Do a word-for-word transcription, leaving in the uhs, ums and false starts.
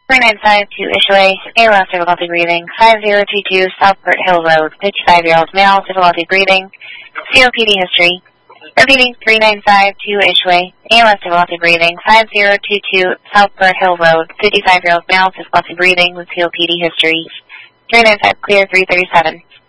three nine five two Ishiway, A L S difficulty breathing, five zero two two Southport Hill Road, fifty-five-year-old male, difficulty breathing, C O P D history. Repeating, three nine five two Ishiway, A L S difficulty breathing, five zero two two Southport Hill Road, fifty-five-year-old male, difficulty breathing with C O P D history. three nine five clear, three thirty-seven.